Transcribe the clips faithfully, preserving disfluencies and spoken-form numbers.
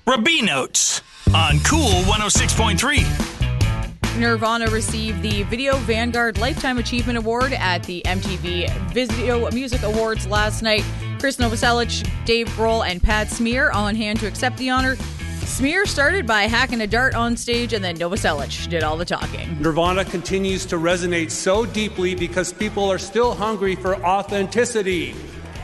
Rabinotes on Cool one oh six point three. Nirvana received the Video Vanguard Lifetime Achievement Award at the M T V Video Music Awards last night. Chris Novoselic, Dave Grohl, and Pat Smear on hand to accept the honor. Smear started by hacking a dart on stage, and then Novoselic did all the talking. Nirvana continues to resonate so deeply because people are still hungry for authenticity.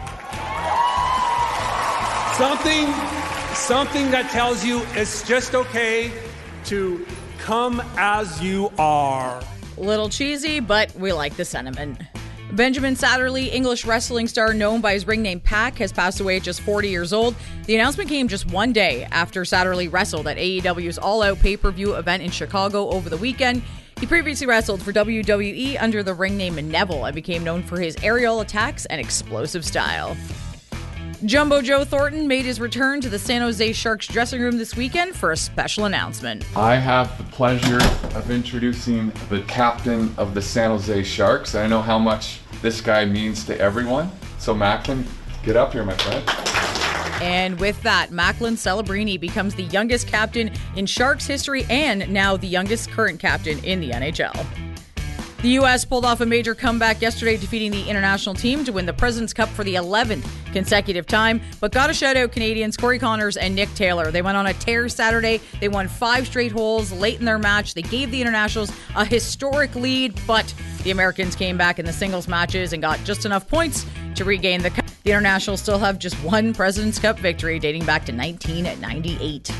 Something, something that tells you it's just okay to come as you are. Little cheesy, but we like the sentiment. Benjamin Satterley, English wrestling star known by his ring name Pac, has passed away at just forty years old. The announcement came just one day after Satterley wrestled at A E W's All Out pay-per-view event in Chicago over the weekend. He previously wrestled for W W E under the ring name Neville and became known for his aerial attacks and explosive style. Jumbo Joe Thornton made his return to the San Jose Sharks dressing room this weekend for a special announcement. I have the pleasure of introducing the captain of the San Jose Sharks. I know how much this guy means to everyone. So Macklin, get up here, my friend. And with that, Macklin Celebrini becomes the youngest captain in Sharks history and now the youngest current captain in the N H L. The U S pulled off a major comeback yesterday, defeating the international team to win the President's Cup for the eleventh consecutive time. But got to shout out Canadians Corey Connors and Nick Taylor. They went on a tear Saturday. They won five straight holes late in their match. They gave the internationals a historic lead, but the Americans came back in the singles matches and got just enough points to regain the cup. The internationals still have just one President's Cup victory dating back to nineteen ninety-eight.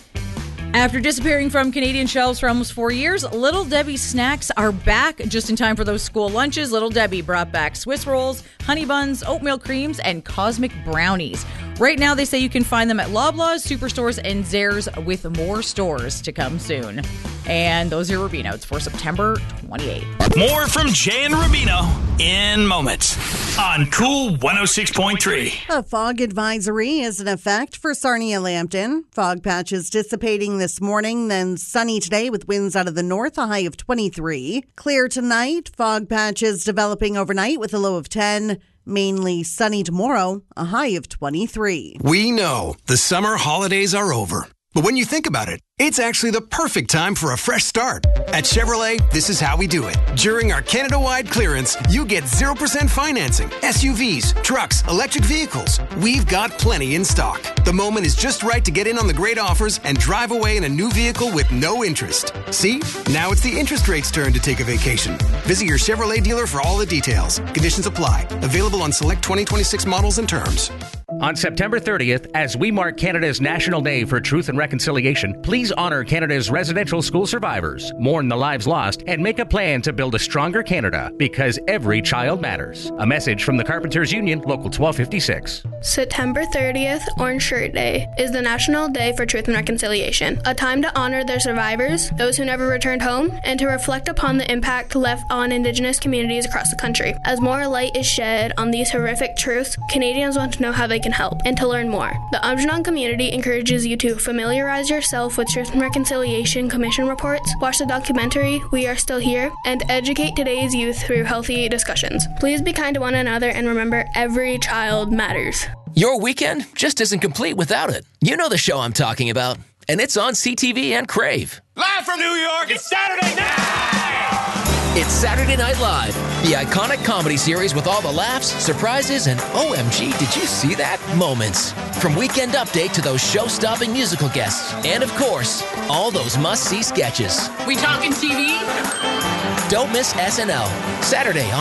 After disappearing from Canadian shelves for almost four years, Little Debbie snacks are back just in time for those school lunches. Little Debbie brought back Swiss rolls, honey buns, oatmeal creams, and cosmic brownies. Right now, they say you can find them at Loblaws, Superstores, and Zehrs, with more stores to come soon. And those are your Rubinotes for September twenty-eighth. More from Jay and Rubino in moments on Cool one oh six point three. A fog advisory is in effect for Sarnia-Lambton. Fog patches dissipating this morning, then sunny today with winds out of the north, a high of twenty-three. Clear tonight, fog patches developing overnight with a low of ten. Mainly sunny tomorrow, a high of twenty-three. We know the summer holidays are over. But when you think about it, it's actually the perfect time for a fresh start. At Chevrolet, this is how we do it. During our Canada-wide clearance, you get zero percent financing, S U Vs, trucks, electric vehicles. We've got plenty in stock. The moment is just right to get in on the great offers and drive away in a new vehicle with no interest. See? Now it's the interest rate's turn to take a vacation. Visit your Chevrolet dealer for all the details. Conditions apply. Available on select twenty twenty-six models and terms. On September thirtieth, as we mark Canada's National Day for Truth and Reconciliation, please honor Canada's residential school survivors, mourn the lives lost, and make a plan to build a stronger Canada, because every child matters. A message from the Carpenters Union, Local twelve fifty-six. September thirtieth, Orange Shirt Day, is the National Day for Truth and Reconciliation, a time to honor their survivors, those who never returned home, and to reflect upon the impact left on Indigenous communities across the country. As more light is shed on these horrific truths, Canadians want to know how they can help and to learn more. The Aamjiwnaang community encourages you to familiarize yourself with Truth and Reconciliation Commission reports, watch the documentary We Are Still Here, and educate today's youth through healthy discussions. Please be kind to one another and remember, every child matters. Your weekend just isn't complete without it. You know the show I'm talking about, and it's on C T V and Crave. Live from New York, it's Saturday night! It's Saturday Night Live, the iconic comedy series with all the laughs, surprises, and O M G, did you see that? Moments. From Weekend Update to those show-stopping musical guests. And of course, all those must-see sketches. We talking T V? Don't miss S N L. Saturday on